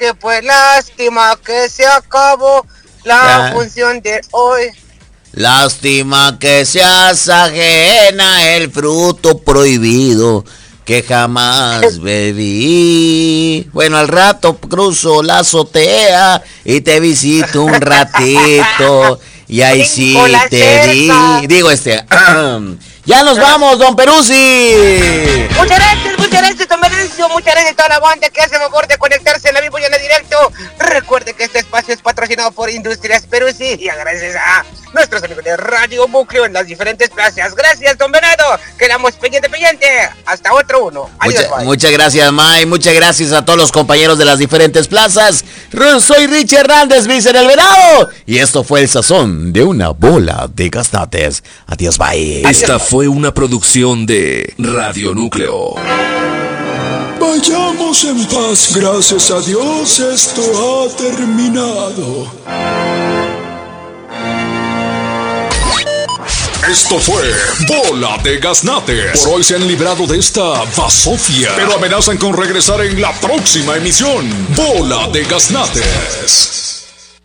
que pues lástima que se acabó la función de hoy. Lástima que seas ajena el fruto prohibido que jamás bebí. Bueno, al rato cruzo la azotea y te visito un ratito. Y ahí sí te di. Digo ya nos vamos, don Peruzzi. Muchas gracias, don Merencio. Muchas gracias a toda la banda que hace favor de conectarse en la vivo y en el directo. Recuerde que este espacio es patrocinado por Industrias Peruzzi y gracias a nuestros amigos de Radio Núcleo en las diferentes plazas. Gracias, don Venado. Quedamos pendiente. Hasta otro uno. Adiós, muchas gracias, May. Muchas gracias a todos los compañeros de las diferentes plazas. Soy Richie Hernández, Vice del Venado. Y esto fue el sazón de una bola de gaznates. Adiós, bye. Esta fue una producción de Radio Núcleo. Vayamos en paz, gracias a Dios, esto ha terminado. Esto fue Bola de Gaznates. Por hoy se han librado de esta basofia, pero amenazan con regresar en la próxima emisión. Bola de Gaznates.